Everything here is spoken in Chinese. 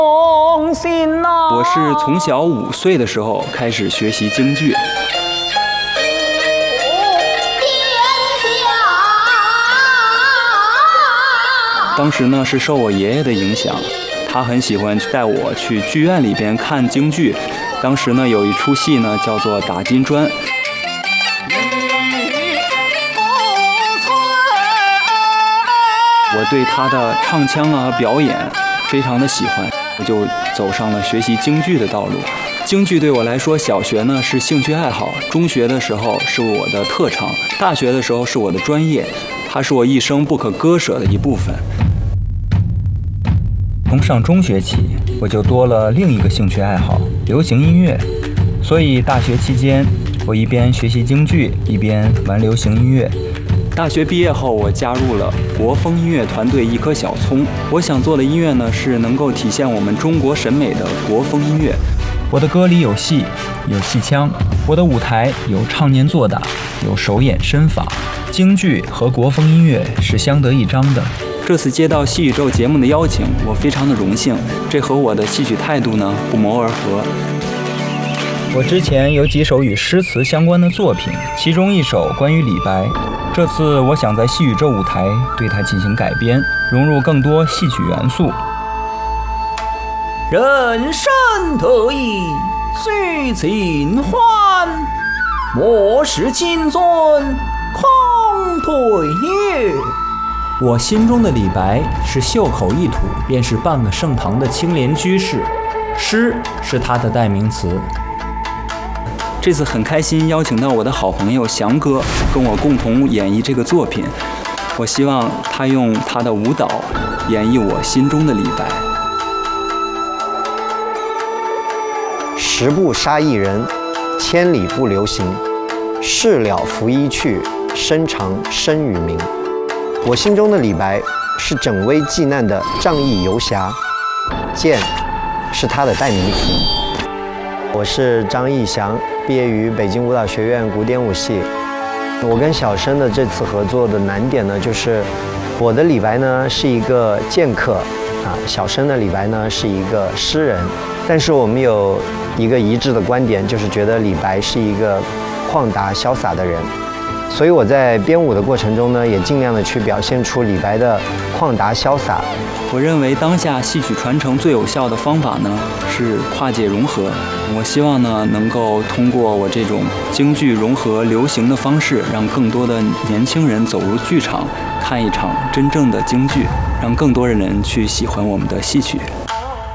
我是从小5岁的时候开始学习京剧。当时呢是受我爷爷的影响，他很喜欢带我去剧院里边看京剧。当时呢有一出戏呢叫做《打金砖》。我对他的唱腔和表演非常的喜欢，我就走上了学习京剧的道路。京剧对我来说，小学呢是兴趣爱好，中学的时候是我的特长，大学的时候是我的专业，它是我一生不可割舍的一部分。 从上中学起，我就多了另一个兴趣爱好——流行音乐。所以大学期间，我一边学习京剧，一边玩流行音乐。 大学毕业后，我加入了国风音乐团队一颗小葱。我想做的音乐呢，是能够体现我们中国审美的国风音乐。 我的歌里有戏，有戏腔；我的舞台有唱念做打，有手眼身法。京剧和国风音乐是相得益彰的。 这次接到戏宇宙节目的邀请，我非常的荣幸，这和我的戏曲态度呢不谋而合。 我之前有几首与诗词相关的作品，其中一首关于李白。这次我想在戏宇宙舞台对它进行改编，融入更多戏曲元素。 人生得意须尽欢，莫使金樽空对月。我心中的李白是袖口一吐便是半个盛唐的清廉居士，诗是他的代名词。 这次很开心邀请到我的好朋友翔哥跟我共同演绎这个作品，我希望他用他的舞蹈演绎我心中的李白。 十步杀一人，千里不留行。事了拂衣去，身长身与名。我心中的李白是拯危济难的仗义游侠，剑是他的代名词。我是张义翔，毕业于北京舞蹈学院古典舞系。我跟小生的这次合作的难点呢，就是我的李白呢是一个剑客小生的李白呢是一个诗人。但是我们有一个一致的观点，就是觉得李白是一个旷达潇洒的人。所以我在编舞的过程中呢，也尽量的去表现出李白的旷达潇洒。 我认为当下戏曲传承最有效的方法呢是跨界融合。我希望呢能够通过我这种京剧融合流行的方式，让更多的年轻人走入剧场，看一场真正的京剧，让更多的人去喜欢我们的戏曲。